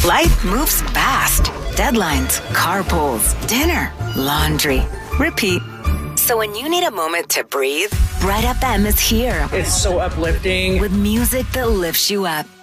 Life moves fast. Deadlines, carpools, dinner, laundry. Repeat. So when you need a moment to breathe, Bright FM is here It's so uplifting. with music that lifts you up.